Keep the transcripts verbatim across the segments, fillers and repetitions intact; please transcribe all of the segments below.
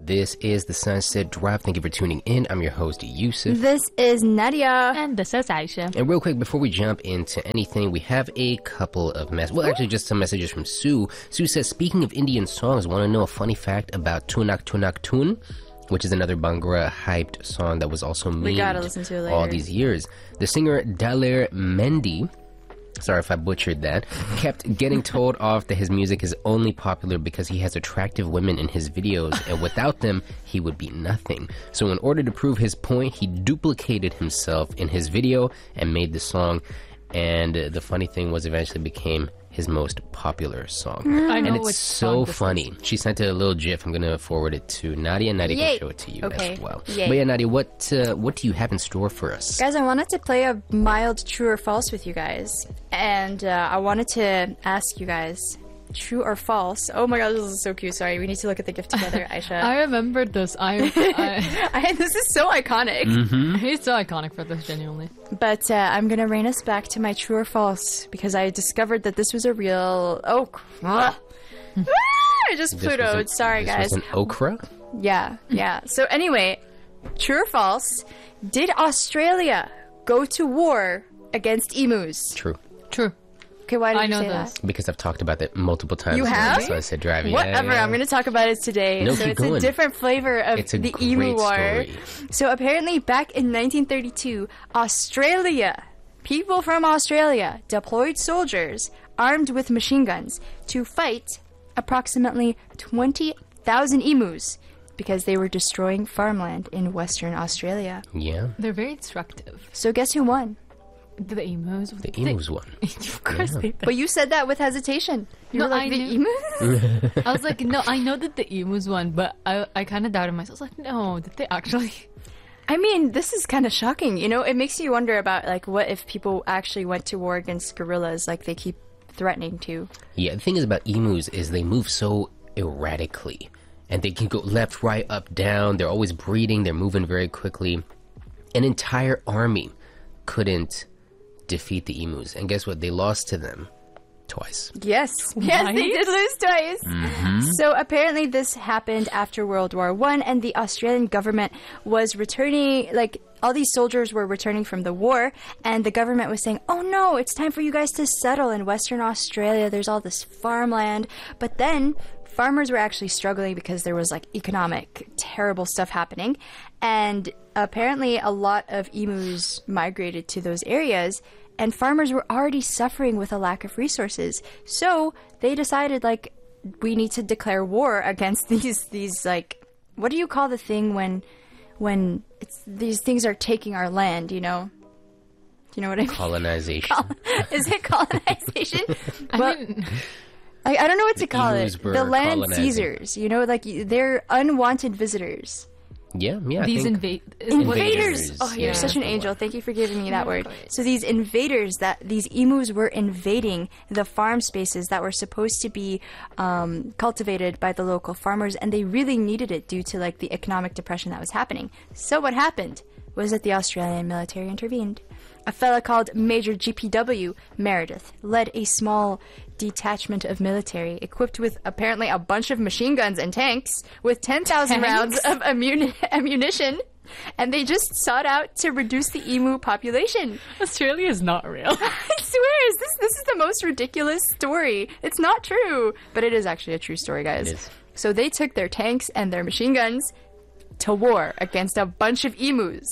This is the Sunset Drive. Thank you for tuning in. I'm your host, Yusuf. This is Nadia. And this is Aisha. And real quick, before we jump into anything, we have a couple of messages. Well, actually, just some messages from Sue. Sue says, speaking of Indian songs, want to know a funny fact about Tunak Tunak Tun, which is another Bhangra hyped song that was also We gotta memed listen to it later. all these years. The singer Daler Mendy, sorry if I butchered that, kept getting told off that his music is only popular because he has attractive women in his videos, and without them, he would be nothing. So in order to prove his point, he duplicated himself in his video and made the song, and uh, the funny thing was eventually became his most popular song. I know and it's which so song this funny. is. She sent a little gif. I'm going to forward it to Nadia, and Nadia Yay. can show it to you Okay. as well. Yay. But yeah, Nadia, what, uh, what do you have in store for us? Guys, I wanted to play a mild true or false with you guys. And uh, I wanted to ask you guys, true or false? Oh my god, this is so cute. Sorry, we need to look at the gift together, Aisha. I remember this. I, I I, this is so iconic. He's so iconic for this, genuinely. But uh, I'm going to rein us back to my true or false because I discovered that this was a real... Oh, ah. Ah, I just This was Plutoed. an- Sorry, this guys. was an okra? Yeah, yeah. So anyway, true or false, did Australia go to war against emus? True. True. Okay, why did I you know say this. that? Because I've talked about that multiple times. You on have? the Sunset Drive. Yeah, Whatever, yeah. I'm going to talk about it today. No, so keep it's going. a different flavor of It's a the great emu war. story. So apparently back in nineteen thirty-two, Australia, people from Australia deployed soldiers armed with machine guns to fight approximately twenty thousand emus because they were destroying farmland in Western Australia. Yeah, They're very destructive. So guess who won? The emus. the emus one. Of course Yeah. they But you said that with hesitation. You No, were like, I the knew- emus? I was like, no, I know that the emus won, but I, I kind of doubted myself. I was like, no, did they actually? I mean, this is kind of shocking. You know, it makes you wonder about, like, what if people actually went to war against gorillas like they keep threatening to? Yeah, the thing is about emus is they move so erratically. And they can go left, right, up, down. They're always breeding. They're moving very quickly. An entire army couldn't defeat the emus. And guess what? They lost to them twice. Yes. Yes, they did lose twice. So apparently this happened after World War One, and the Australian government was returning, like, all these soldiers were returning from the war, and the government was saying, oh no, it's time for you guys to settle in Western Australia. There's all this farmland. But then farmers were actually struggling because there was, like, economic, terrible stuff happening. And apparently a lot of emus migrated to those areas, and farmers were already suffering with a lack of resources. So they decided, like, we need to declare war against these, these like, what do you call the thing when, when it's, these things are taking our land, you know? Do you know what I mean? Colonization. Is it colonization? I Well, mean, I, I don't know what to The call emus it. were The land colonizing. seizers, you know, like, they're unwanted visitors. Yeah, yeah. I these think invade Invaders! Invaders, Oh, you're yeah. such an angel. Thank you for giving me that word. So these invaders, that these emus were invading the farm spaces that were supposed to be um, cultivated by the local farmers, and they really needed it due to, like, the economic depression that was happening. So what happened was that the Australian military intervened. A fella called Major G P W Meredith led a small detachment of military equipped with apparently a bunch of machine guns and tanks with ten thousand rounds of ammun- ammunition, and they just sought out to reduce the emu population. Australia is not real. I swear, is this this is the most ridiculous story. It's not true, but it is actually a true story, guys. It is. So they took their tanks and their machine guns to war against a bunch of emus.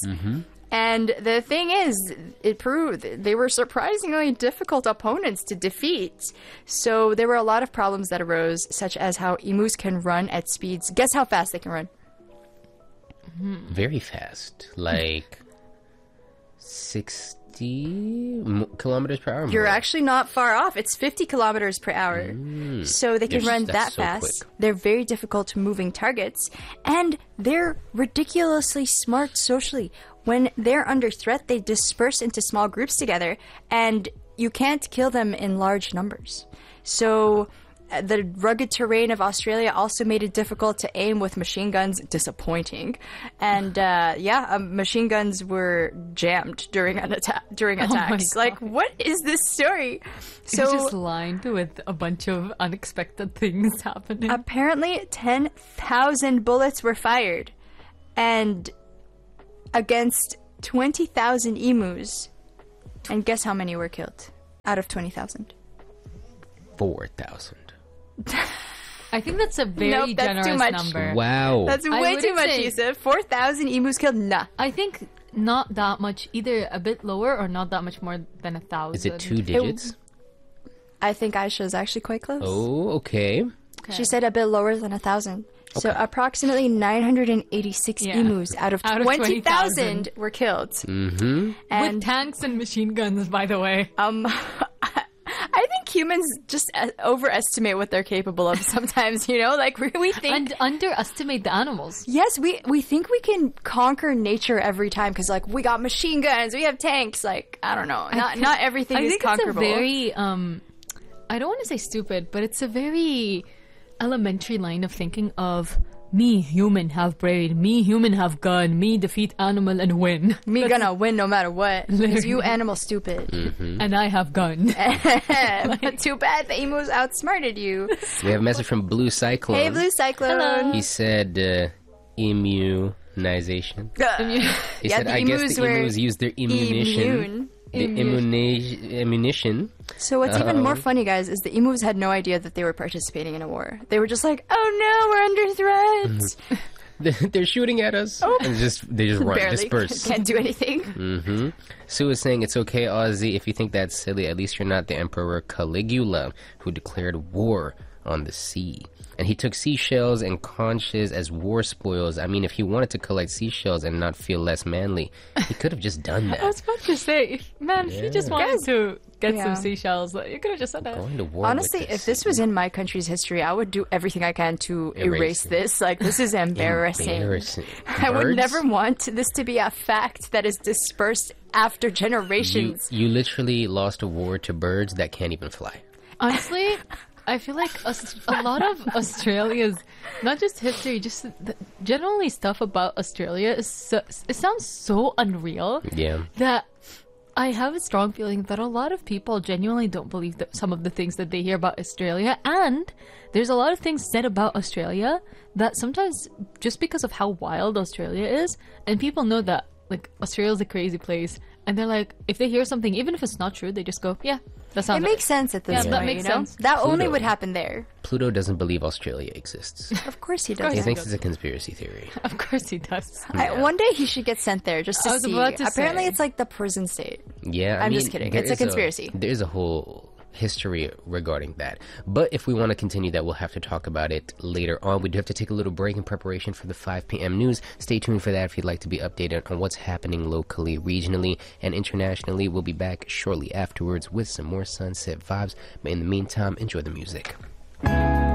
And the thing is, it proved they were surprisingly difficult opponents to defeat. So there were a lot of problems that arose, such as how emus can run at speeds. Guess how fast they can run? very fast. Like sixty m- kilometers per hour. You're more. actually not far off. It's fifty kilometers per hour. So they can They're- run that's that so fast. quick. They're very difficult moving targets. And they're ridiculously smart socially. When they're under threat, they disperse into small groups together, and you can't kill them in large numbers. So the rugged terrain of Australia also made it difficult to aim with machine guns. Disappointing. And uh, yeah, um, machine guns were jammed during an attack during Oh my attacks. God. Like, what is this story? So So just lined with a bunch of unexpected things happening. apparently, ten thousand bullets were fired, and against twenty thousand emus. And guess how many were killed out of twenty thousand? Four thousand. I think that's a very Nope, that's generous too much. number. Wow. That's I way too wouldn't much, say- Yusuf. four thousand emus killed? Nah. I think not that much, either a bit lower or not that much more than a thousand. Is it two digits? I think Aisha is actually quite close. Oh, okay. Okay. She said a bit lower than a thousand. So Okay. approximately nine hundred eighty-six Yeah. emus out of, Out of twenty thousand twenty thousand. were killed. Mm-hmm. And With tanks and machine guns, by the way. um, I think humans just uh, overestimate what they're capable of sometimes, you know? Like, we, we think... And underestimate the animals. Yes, we, we think we can conquer nature every time because, like, we got machine guns, we have tanks. Like, I don't know. Not not everything I is think conquerable. it's a very, um, I don't want to say stupid, but it's a very elementary line of thinking of me, human, have brain, me, human, have gun, me, defeat animal and win. Me That's- gonna win no matter what. Because you animal stupid. And I have gun. But too bad the emus outsmarted you. We have a message from Blue Cyclone. Hey, Blue Cyclone. Hello. He said uh, immunization. He Yeah, said, the I guess emus the were emus used their ammunition. Immune. The immuna- ammunition. So what's even more Uh-oh. funny, guys, is the emus had no idea that they were participating in a war. They were just like, "Oh no, we're under threat." They're they're shooting at us. And just they just run, Barely disperse. can't do anything. Mm-hmm. Sue is saying it's okay, Ozzy. If you think that's silly, at least you're not the Emperor Caligula, who declared war on the sea. And he took seashells and conches as war spoils. I mean, if he wanted to collect seashells and not feel less manly, he could have just done I was that. about to say, man, if you just wanted Guys, to get yeah. some seashells, like, you could have just said that. Going to war Honestly, with the if this sea. was in my country's history, I would do everything I can to Erase erase it. this. Like, this is embarrassing. Embarrassing. I would Birds? never want this to be a fact that is dispersed after You, generations. you literally lost a war to birds that can't even fly. Honestly, I feel like Aus- a lot of Australia's, not just history, just th- generally stuff about Australia is so, it sounds so unreal Yeah. that I have a strong feeling that a lot of people genuinely don't believe that some of the things that they hear about Australia, and there's a lot of things said about Australia that sometimes just because of how wild Australia is, and people know that like Australia's a crazy place, and they're like, if they hear something, even if it's not true, they just go, yeah, that sounds It makes sense at this Yeah, point, that makes you know? sense. That only Pluto. would happen there. Pluto doesn't believe Australia exists. Of course he course does. He Yeah. thinks it's a conspiracy theory. Of course he does. I, one day he should get sent there just to I was see. about to Apparently, say. it's like the prison state. Yeah, I I'm mean, just kidding. there It's a is conspiracy. there is a whole history regarding that. But if we want to continue that, we'll have to talk about it later on. We do have to take a little break in preparation for the five p.m. news. Stay tuned for that if you'd like to be updated on what's happening locally, regionally, and internationally. We'll be back shortly afterwards with some more sunset vibes. But in the meantime, enjoy the music.